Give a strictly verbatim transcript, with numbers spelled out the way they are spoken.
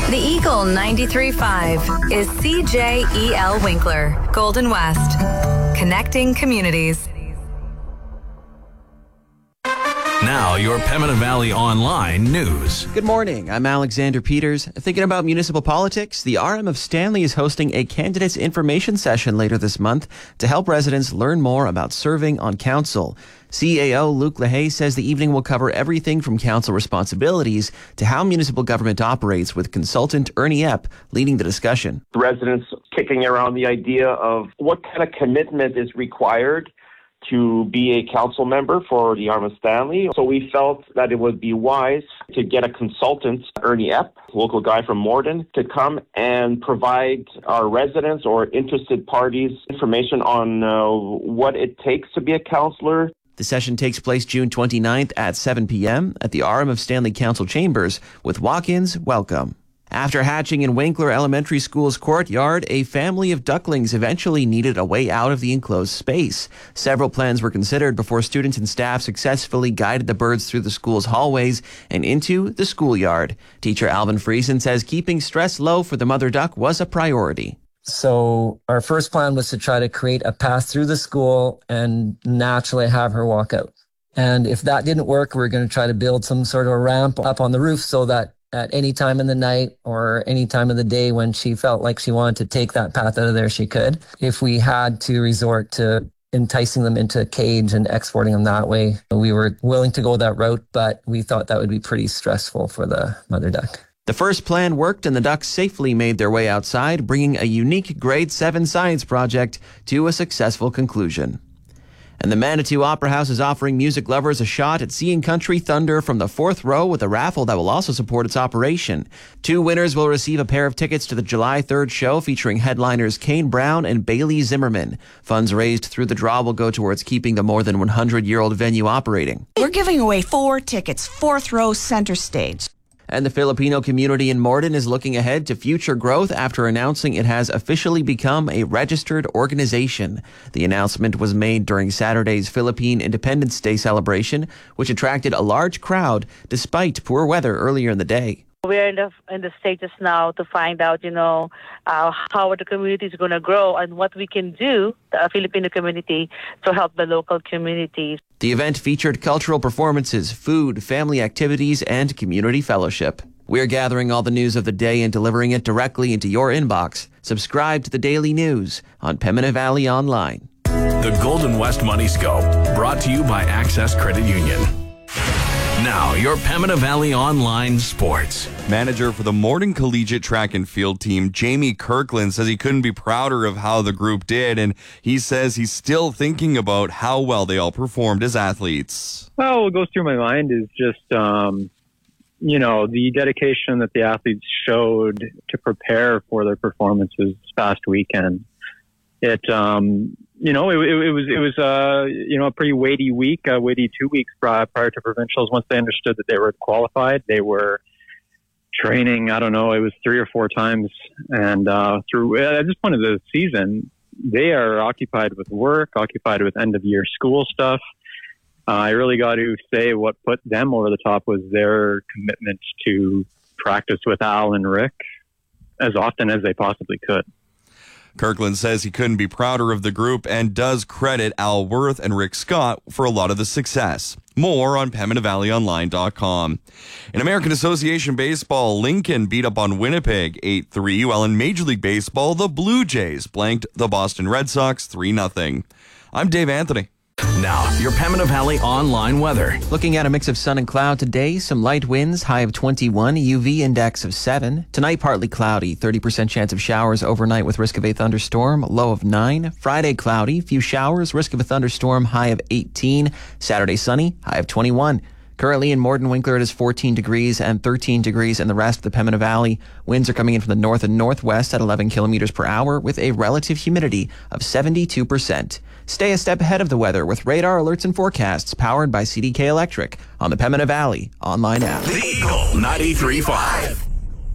The Eagle ninety-three point five is C J E L Winkler, Golden West, connecting communities. Now, your Pembina Valley Online news. Good morning. I'm Alexander Peters. Thinking about municipal politics, the R M of Stanley is hosting a candidates information session later this month to help residents learn more about serving on council. C A O Luke LaHaye says the evening will cover everything from council responsibilities to how municipal government operates, with consultant Ernie Epp leading the discussion. Residents kicking around the idea of what kind of commitment is required to be a council member for the R M of Stanley. So we felt that it would be wise to get a consultant, Ernie Epp, local guy from Morden, to come and provide our residents or interested parties information on uh, what it takes to be a councillor. The session takes place June twenty-ninth at seven p.m. at the R M of Stanley Council Chambers, with walk-ins welcome. After hatching in Winkler Elementary School's courtyard, a family of ducklings eventually needed a way out of the enclosed space. Several plans were considered before students and staff successfully guided the birds through the school's hallways and into the schoolyard. Teacher Alvin Friesen says keeping stress low for the mother duck was a priority. So our first plan was to try to create a path through the school and naturally have her walk out. And if that didn't work, we we're going to try to build some sort of a ramp up on the roof so that at any time in the night or any time of the day when she felt like she wanted to take that path out of there, she could. If we had to resort to enticing them into a cage and exporting them that way, we were willing to go that route, but we thought that would be pretty stressful for the mother duck. The first plan worked and the ducks safely made their way outside, bringing a unique grade seven science project to a successful conclusion. And the Manitou Opera House is offering music lovers a shot at seeing Country Thunder from the fourth row with a raffle that will also support its operation. Two winners will receive a pair of tickets to the July third show featuring headliners Kane Brown and Bailey Zimmerman. Funds raised through the draw will go towards keeping the more than one hundred year old venue operating. We're giving away four tickets, fourth row, center stage. And the Filipino community in Morden is looking ahead to future growth after announcing it has officially become a registered organization. The announcement was made during Saturday's Philippine Independence Day celebration, which attracted a large crowd despite poor weather earlier in the day. We're in the in the stages now to find out, you know, uh, how the community is going to grow and what we can do, the Filipino community, to help the local communities. The event featured cultural performances, food, family activities, and community fellowship. We're gathering all the news of the day and delivering it directly into your inbox. Subscribe to the Daily News on Pembina Valley Online. The Golden West Money Scope, brought to you by Access Credit Union. Now, your Pembina Valley Online Sports. Manager for the Morden Collegiate Track and Field team, Jamie Kirkland, says he couldn't be prouder of how the group did, and he says he's still thinking about how well they all performed as athletes. Well, what goes through my mind is just, um, you know, the dedication that the athletes showed to prepare for their performances this past weekend. It, um, you know, it, it, it was, it was, uh, you know, a pretty weighty week, a weighty two weeks prior, prior to provincials. Once they understood that they were qualified, they were training, I don't know, it was three or four times. And, uh, through, at this point of the season, they are occupied with work, occupied with end of year school stuff. Uh, I really got to say what put them over the top was their commitment to practice with Al and Rick as often as they possibly could. Kirkland says he couldn't be prouder of the group and does credit Al Worth and Rick Scott for a lot of the success. More on Pembina Valley Online dot com. In American Association Baseball, Lincoln beat up on Winnipeg eight three, while in Major League Baseball, the Blue Jays blanked the Boston Red Sox three nothing. I'm Dave Anthony. Now, your Pembina Valley Online weather. Looking at a mix of sun and cloud today, some light winds, high of twenty-one, U V index of seven. Tonight, partly cloudy, thirty percent chance of showers overnight with risk of a thunderstorm, low of nine. Friday, cloudy, few showers, risk of a thunderstorm, high of eighteen. Saturday, sunny, high of twenty-one. Currently in Morden Winkler, it is fourteen degrees and thirteen degrees in the rest of the Pembina Valley. Winds are coming in from the north and northwest at eleven kilometers per hour with a relative humidity of seventy-two percent. Stay a step ahead of the weather with radar alerts and forecasts powered by C D K Electric on the Pembina Valley Online app. The Eagle ninety-three point five.